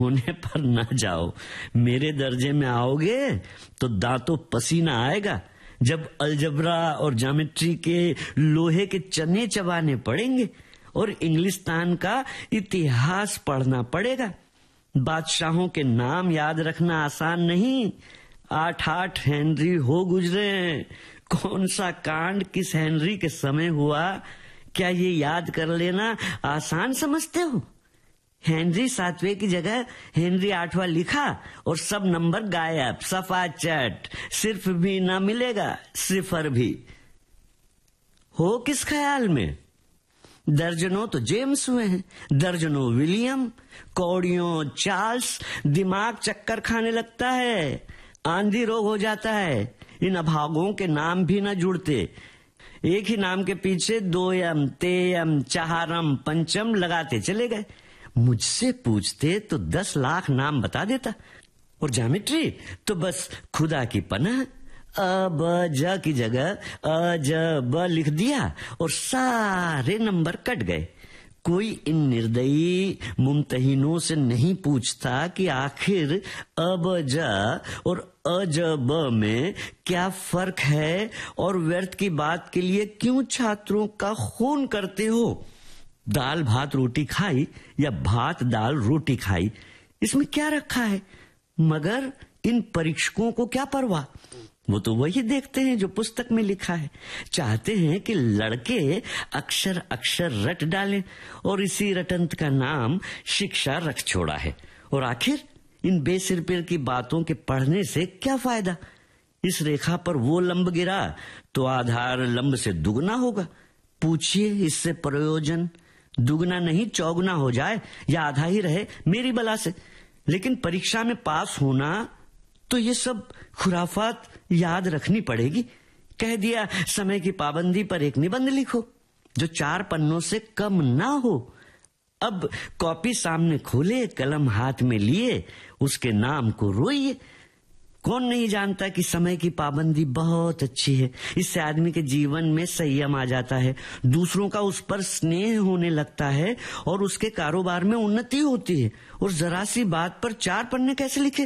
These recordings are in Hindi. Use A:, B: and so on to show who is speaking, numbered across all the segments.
A: होने पर ना जाओ। मेरे दर्जे में आओगे तो दांतों पसीना आएगा जब अलजबरा और ज्योमेट्री के लोहे के चने चबाने पड़ेंगे और इंग्लिस्तान का इतिहास पढ़ना पड़ेगा। बादशाहों के नाम याद रखना आसान नहीं। 8 हेनरी हो गुजरे हैं। कौन सा कांड किस हेनरी के समय हुआ, क्या ये याद कर लेना आसान समझते हो? हेनरी 7वें की जगह हेनरी 8वां लिखा और सब नंबर गायब, सफा चट। सिर्फ भी ना मिलेगा, सिफर भी। हो किस ख्याल में? दर्जनों तो जेम्स हुए हैं, दर्जनों विलियम, कौड़ियों चार्ल्स। दिमाग चक्कर खाने लगता है, आंधी रोग हो जाता है। इन अभागों के नाम भी ना जुड़ते। एक ही नाम के पीछे 2M, 3M, 4M, 5M लगाते चले गए। मुझसे पूछते तो 10 लाख नाम बता देता। और ज्योमेट्री तो बस खुदा की पनाह। अ ब ज की जगह अ ज ब लिख दिया और सारे नंबर कट गए। कोई इन निर्दयी मुमतहिनों से नहीं पूछता कि आखिर अ ब ज और अ ज ब में क्या फर्क है और व्यर्थ की बात के लिए क्यों छात्रों का खून करते हो। दाल भात रोटी खाई या भात दाल रोटी खाई, इसमें क्या रखा है? मगर इन परीक्षकों को क्या परवाह, वो तो वही देखते हैं जो पुस्तक में लिखा है। चाहते हैं कि लड़के अक्षर अक्षर रट डालें और इसी रटंत का नाम शिक्षा रख छोड़ा है। और आखिर इन बेसिर की बातों के पढ़ने से क्या फायदा? इस रेखा पर वो लंब गिरा तो आधार लंब से दुगना होगा। पूछिए इससे प्रयोजन? दुगना नहीं चौगुना हो जाए या आधा ही रहे मेरी बला से। लेकिन परीक्षा में पास होना तो ये सब खुराफात याद रखनी पड़ेगी। कह दिया समय की पाबंदी पर एक निबंध लिखो जो 4 पन्नों से कम ना हो। अब कॉपी सामने खोले, कलम हाथ में लिए, उसके नाम को रोइए। कौन नहीं जानता कि समय की पाबंदी बहुत अच्छी है। इससे आदमी के जीवन में संयम आ जाता है, दूसरों का उस पर स्नेह होने लगता है और उसके कारोबार में उन्नति होती है। और जरा सी बात पर 4 पन्ने कैसे लिखे?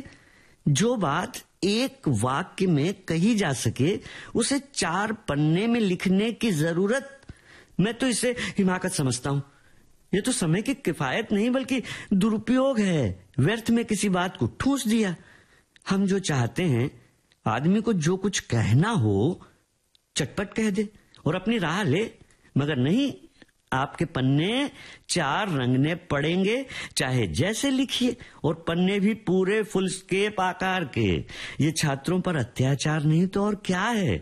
A: जो बात एक वाक्य में कही जा सके उसे 4 पन्ने में लिखने की जरूरत, मैं तो इसे हिमाकत समझता हूं। ये तो समय की किफायत नहीं बल्कि दुरुपयोग है। व्यर्थ में किसी बात को ठूंस दिया। हम जो चाहते हैं आदमी को जो कुछ कहना हो चटपट कह दे और अपनी राह ले, मगर नहीं, आपके पन्ने 4 रंगने पड़ेंगे चाहे जैसे लिखिए, और पन्ने भी पूरे फुल स्केप आकार के। ये छात्रों पर अत्याचार नहीं तो और क्या है?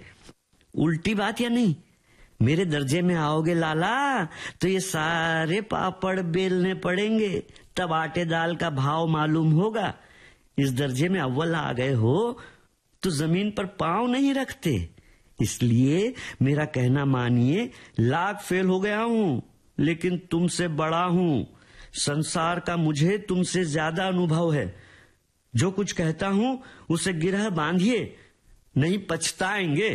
A: उल्टी बात या नहीं? मेरे दर्जे में आओगे लाला तो ये सारे पापड़ बेलने पड़ेंगे, तब आटे दाल का भाव मालूम होगा। इस दर्जे में अव्वल आ गए हो तो जमीन पर पांव नहीं रखते। इसलिए मेरा कहना मानिए, लाख फेल हो गया हूं लेकिन तुमसे बड़ा हूं। संसार का मुझे तुमसे ज्यादा अनुभव है। जो कुछ कहता हूं उसे गिरह बांधिए, नहीं पछताएंगे।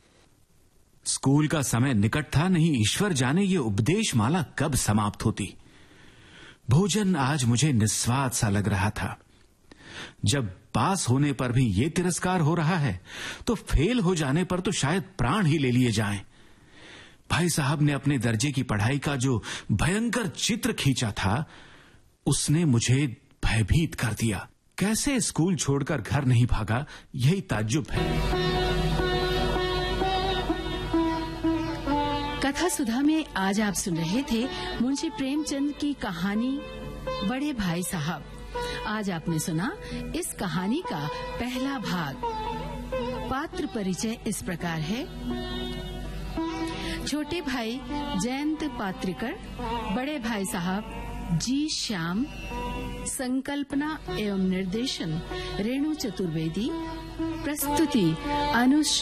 B: स्कूल का समय निकट था, नहीं ईश्वर जाने ये उपदेश माला कब समाप्त होती। भोजन आज मुझे निस्वाद सा लग रहा था। जब पास होने पर भी ये तिरस्कार हो रहा है तो फेल हो जाने पर तो शायद प्राण ही ले लिए जाएं। भाई साहब ने अपने दर्जे की पढ़ाई का जो भयंकर चित्र खींचा था उसने मुझे भयभीत कर दिया। कैसे स्कूल छोड़कर घर नहीं भागा, यही ताज्जुब है।
C: कथा सुधा में आज आप सुन रहे थे मुंशी प्रेमचंद की कहानी बड़े भाई साहब। आज आपने सुना इस कहानी का पहला भाग। पात्र परिचय इस प्रकार है। छोटे भाई जयंत पात्रिकर, बड़े भाई साहब जी श्याम, संकल्पना एवं निर्देशन रेणु चतुर्वेदी, प्रस्तुति अनुश्री।